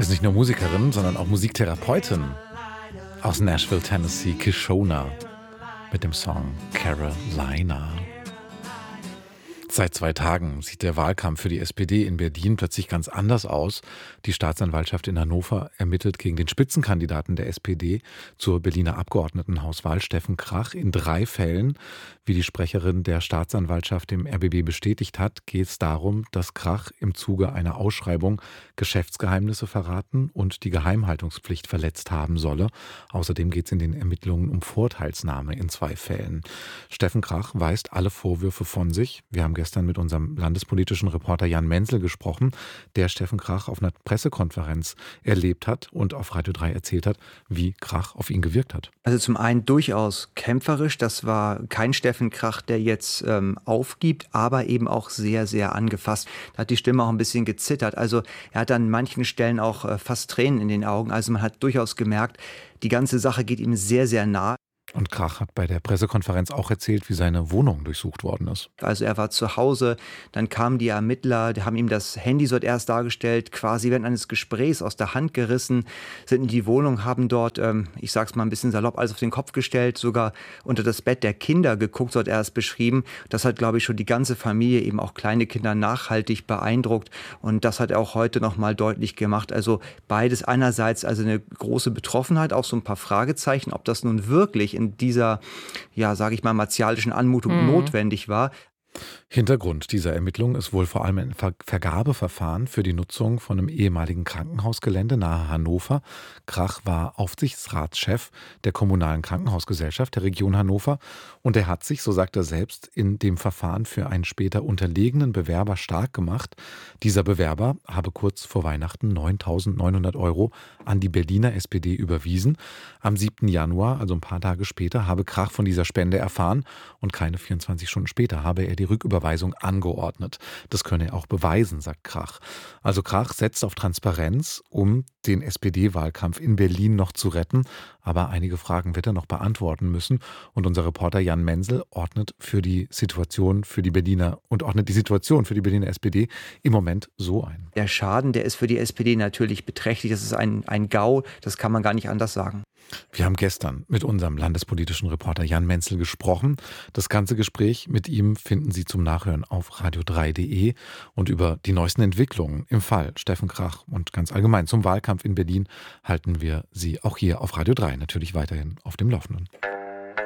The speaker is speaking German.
ist nicht nur Musikerin, sondern auch Musiktherapeutin aus Nashville, Tennessee, Kishona, mit dem Song Carolina. Seit 2 Tagen sieht der Wahlkampf für die SPD in Berlin plötzlich ganz anders aus. Die Staatsanwaltschaft in Hannover ermittelt gegen den Spitzenkandidaten der SPD zur Berliner Abgeordnetenhauswahl, Steffen Krach, in 3 Fällen. Wie die Sprecherin der Staatsanwaltschaft dem RBB bestätigt hat, geht es darum, dass Krach im Zuge einer Ausschreibung Geschäftsgeheimnisse verraten und die Geheimhaltungspflicht verletzt haben solle. Außerdem geht es in den Ermittlungen um Vorteilsnahme in 2 Fällen. Steffen Krach weist alle Vorwürfe von sich. Wir haben gestern mit unserem landespolitischen Reporter Jan Menzel gesprochen, der Steffen Krach auf einer Pressekonferenz erlebt hat und auf Radio 3 erzählt hat, wie Krach auf ihn gewirkt hat. Also zum einen durchaus kämpferisch, das war kein Steffen Krach, der jetzt aufgibt, aber eben auch sehr, sehr angefasst. Da hat die Stimme auch ein bisschen gezittert. Also er hat an manchen Stellen auch fast Tränen in den Augen. Also man hat durchaus gemerkt, die ganze Sache geht ihm sehr, sehr nah. Und Krach hat bei der Pressekonferenz auch erzählt, wie seine Wohnung durchsucht worden ist. Also er war zu Hause, dann kamen die Ermittler, die haben ihm das Handy dort erst dargestellt, quasi während eines Gesprächs aus der Hand gerissen, sind in die Wohnung, haben dort, ich sag's mal ein bisschen salopp, alles auf den Kopf gestellt, sogar unter das Bett der Kinder geguckt, so hat er es beschrieben. Das hat, glaube ich, schon die ganze Familie, eben auch kleine Kinder, nachhaltig beeindruckt. Und das hat er auch heute nochmal deutlich gemacht. Also beides einerseits also eine große Betroffenheit, auch so ein paar Fragezeichen, ob das nun wirklich in dieser, ja, sage ich mal, martialischen Anmutung notwendig war. Hintergrund dieser Ermittlung ist wohl vor allem ein Vergabeverfahren für die Nutzung von einem ehemaligen Krankenhausgelände nahe Hannover. Krach war Aufsichtsratschef der kommunalen Krankenhausgesellschaft der Region Hannover und er hat sich, so sagt er selbst, in dem Verfahren für einen später unterlegenen Bewerber stark gemacht. Dieser Bewerber habe kurz vor Weihnachten 9.900 € an die Berliner SPD überwiesen. Am 7. Januar, also ein paar Tage später, habe Krach von dieser Spende erfahren und keine 24 Stunden später habe er die Rücküberweisung angeordnet. Das könne er auch beweisen, sagt Krach. Also Krach setzt auf Transparenz, um den SPD-Wahlkampf in Berlin noch zu retten. Aber einige Fragen wird er noch beantworten müssen. Und unser Reporter Jan Menzel ordnet die Situation für die Berliner SPD im Moment so ein. Der Schaden, der ist für die SPD natürlich beträchtlich. Das ist ein GAU, das kann man gar nicht anders sagen. Wir haben gestern mit unserem landespolitischen Reporter Jan Menzel gesprochen. Das ganze Gespräch mit ihm finden Sie zum Nachhören auf radio3.de und über die neuesten Entwicklungen im Fall Steffen Krach und ganz allgemein zum Wahlkampf in Berlin halten wir Sie auch hier auf Radio 3 natürlich weiterhin auf dem Laufenden.